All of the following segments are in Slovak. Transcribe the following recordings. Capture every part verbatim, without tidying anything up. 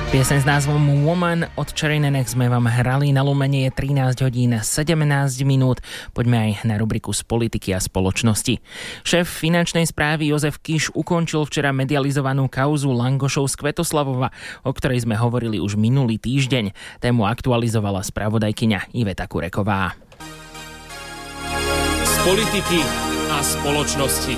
Pieseň s názvom Woman od Cherry Nenek sme vám hrali. Na Lumene je trinásť hodín sedemnásť minút. Poďme aj na rubriku z politiky a spoločnosti. Šéf finančnej správy Jozef Kiš ukončil včera medializovanú kauzu Langošov z Kvetoslavova, o ktorej sme hovorili už minulý týždeň. Tému aktualizovala spravodajkyňa Iveta Kureková. Z politiky a spoločnosti.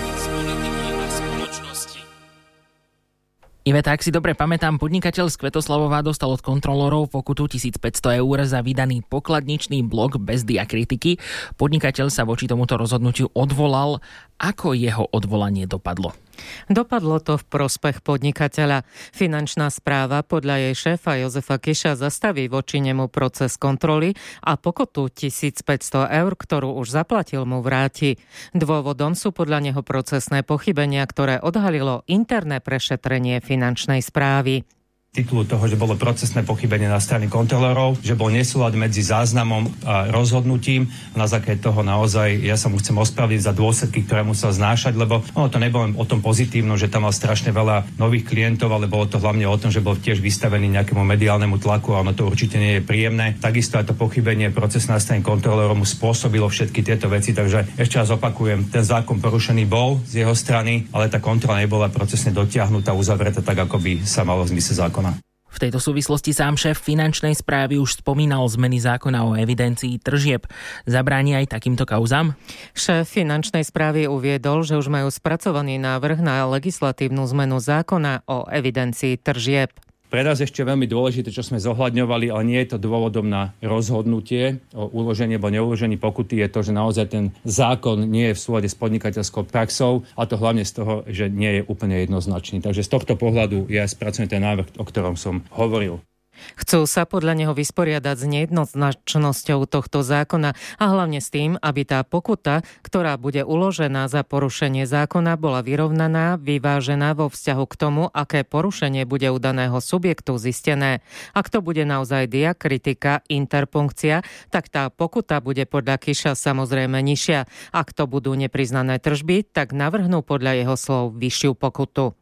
Iveta, ak si dobre pamätám, podnikateľ z Kvetoslavova dostal od kontrolorov pokutu tisícpäťsto eur za vydaný pokladničný blok bez diakritiky. Podnikateľ sa voči tomuto rozhodnutiu odvolal. Ako jeho odvolanie dopadlo? Dopadlo to v prospech podnikateľa. Finančná správa podľa jej šéfa Jozefa Kiša zastaví voči nemu proces kontroly a pokutu tisícpäťsto eur, ktorú už zaplatil, mu vráti. Dôvodom sú podľa neho procesné pochybenia, ktoré odhalilo interné prešetrenie finančnej správy. Titulu toho, že bolo procesné pochybenie na strane kontrolorov, že bol nesúlad medzi záznamom a rozhodnutím. Na základe toho naozaj ja sa mu chcem ospravedlniť za dôsledky, ktoré musel znášať, lebo ono to nebolo o tom pozitívnom, že tam mal strašne veľa nových klientov, ale bolo to hlavne o tom, že bol tiež vystavený nejakému mediálnemu tlaku a ono to určite nie je príjemné. Takisto aj to pochybenie procesné na strane kontrolorov mu spôsobilo všetky tieto veci, takže ešte raz opakujem, ten zákon porušený bol z jeho strany, ale tá kontrola nebola procesne dotiahnutá, uzavretá tak, ako by sa malo v zmysle zákona. V tejto súvislosti sám šéf finančnej správy už spomínal zmeny zákona o evidencii tržieb. Zabráni aj takýmto kauzám? Šéf finančnej správy uviedol, že už majú spracovaný návrh na legislatívnu zmenu zákona o evidencii tržieb. Pre nás ešte veľmi dôležité, čo sme zohľadňovali, ale nie je to dôvodom na rozhodnutie o uložení alebo neuložení pokuty, je to, že naozaj ten zákon nie je v súlade s podnikateľskou praxou, a to hlavne z toho, že nie je úplne jednoznačný. Takže z tohto pohľadu je aj spracený ten návrh, o ktorom som hovoril. Chcú sa podľa neho vysporiadať s nejednoznačnosťou tohto zákona a hlavne s tým, aby tá pokuta, ktorá bude uložená za porušenie zákona, bola vyrovnaná, vyvážená vo vzťahu k tomu, aké porušenie bude u daného subjektu zistené. Ak to bude naozaj diakritika, interpunkcia, tak tá pokuta bude podľa Kiša samozrejme nižšia. Ak to budú nepriznané tržby, tak navrhnú podľa jeho slov vyššiu pokutu.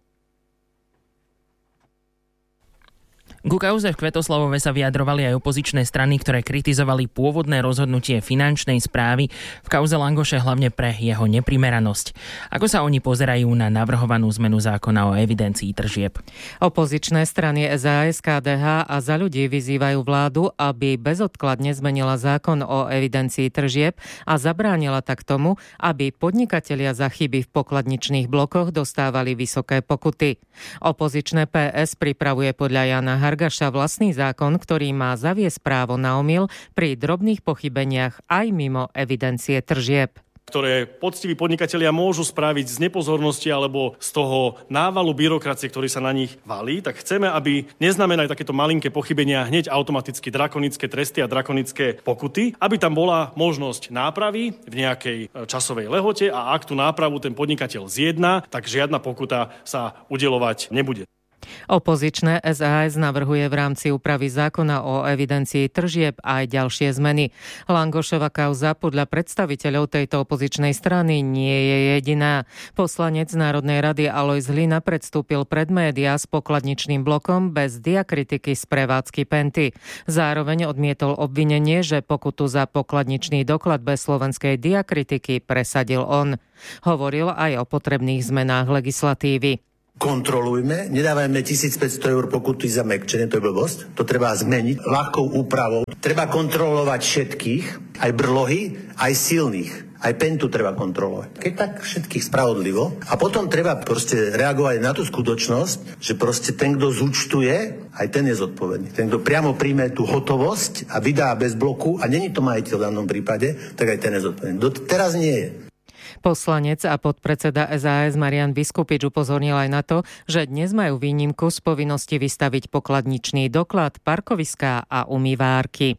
Ku kauze v Kvetoslavove sa vyjadrovali aj opozičné strany, ktoré kritizovali pôvodné rozhodnutie finančnej správy v kauze Langoše hlavne pre jeho neprimeranosť. Ako sa oni pozerajú na navrhovanú zmenu zákona o evidencii tržieb? Opozičné strany es a es, ká dé há a Za ľudí vyzývajú vládu, aby bezodkladne zmenila zákon o evidencii tržieb a zabránila tak tomu, aby podnikatelia za chyby v pokladničných blokoch dostávali vysoké pokuty. Opozičné pé es pripravuje podľa Jana Hargaša vlastný zákon, ktorý má zaviesť právo na omyl pri drobných pochybeniach aj mimo evidencie tržieb, ktoré poctiví podnikatelia môžu spraviť z nepozornosti alebo z toho návalu byrokracie, ktorý sa na nich valí, tak chceme, aby neznamenali takéto malinké pochybenia hneď automaticky drakonické tresty a drakonické pokuty, aby tam bola možnosť nápravy v nejakej časovej lehote a ak tú nápravu ten podnikateľ zjedná, tak žiadna pokuta sa udeľovať nebude. Opozičné es a es navrhuje v rámci úpravy zákona o evidencii tržieb aj ďalšie zmeny. Langošova kauza podľa predstaviteľov tejto opozičnej strany nie je jediná. Poslanec Národnej rady Alojz Hlina predstúpil pred médiá s pokladničným blokom bez diakritiky z prevádzky Penty. Zároveň odmietol obvinenie, že pokutu za pokladničný doklad bez slovenskej diakritiky presadil on. Hovoril aj o potrebných zmenách legislatívy. Kontrolujme, nedávajme tisícpäťsto eur pokuty za mäkčenie, to je blbosť. To treba zmeniť ľahkou úpravou. Treba kontrolovať všetkých, aj brlohy, aj silných. Aj Pentu treba kontrolovať. Keď tak všetkých spravodlivo. A potom treba proste reagovať na tú skutočnosť, že proste ten, kto zúčtuje, aj ten je zodpovedný. Ten, kto priamo príjme tú hotovosť a vydá bez bloku, a není to majiteľ v danom prípade, tak aj ten je zodpovedný. Teraz nie je. Poslanec a podpredseda es a es Marian Biskupič upozornil aj na to, že dnes majú výnimku z povinnosti vystaviť pokladničný doklad, parkoviská a umývárky.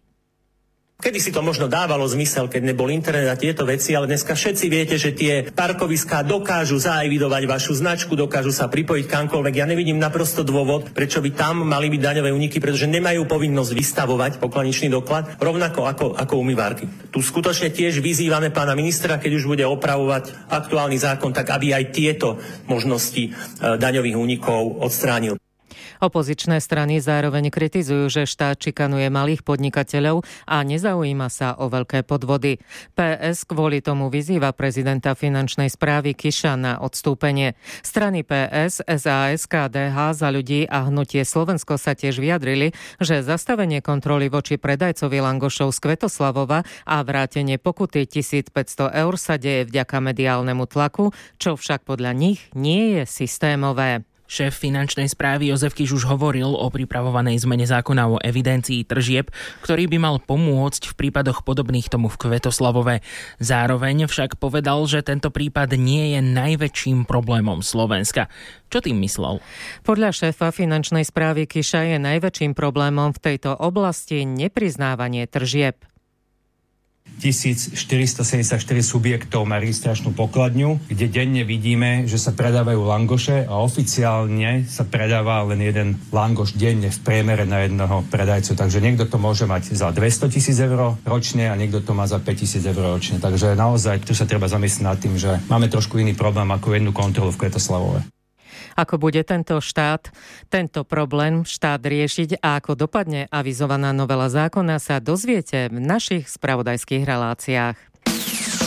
Kedy si to možno dávalo zmysel, keď nebol internet a tieto veci, ale dneska všetci viete, že tie parkoviská dokážu zaevidovať vašu značku, dokážu sa pripojiť kamkoľvek. Ja nevidím naprosto dôvod, prečo by tam mali byť daňové úniky, pretože nemajú povinnosť vystavovať pokladničný doklad, rovnako ako, ako umývárky. Tu skutočne tiež vyzývame pána ministra, keď už bude opravovať aktuálny zákon, tak aby aj tieto možnosti e, daňových únikov odstránil. Opozičné strany zároveň kritizujú, že štát šikanuje malých podnikateľov a nezaujíma sa o veľké podvody. pé es kvôli tomu vyzýva prezidenta finančnej správy Kiša na odstúpenie. Strany pé es, es a es, ká dé há, Za ľudí a Hnutie Slovensko sa tiež vyjadrili, že zastavenie kontroly voči predajcovi langošov z Kvetoslavova a vrátenie pokuty tisícpäťsto eur sa deje vďaka mediálnemu tlaku, čo však podľa nich nie je systémové. Šéf finančnej správy Jozef Kiš už hovoril o pripravovanej zmene zákona o evidencii tržieb, ktorý by mal pomôcť v prípadoch podobných tomu v Kvetoslavove. Zároveň však povedal, že tento prípad nie je najväčším problémom Slovenska. Čo tým myslel? Podľa šéfa finančnej správy Kiša je najväčším problémom v tejto oblasti nepriznávanie tržieb. tisícštyristosedemdesiatštyri subjektov má registračnú pokladňu, kde denne vidíme, že sa predávajú langoše a oficiálne sa predáva len jeden langoš denne v priemere na jedného predajcu. Takže niekto to môže mať za dvestotisíc eur ročne a niekto to má za päťtisíc eur ročne. Takže naozaj tu sa treba zamyslieť nad tým, že máme trošku iný problém ako jednu kontrolu v Kvetoslavove. Ako bude tento štát, tento problém štát riešiť a ako dopadne avizovaná novela zákona, sa dozviete v našich spravodajských reláciách.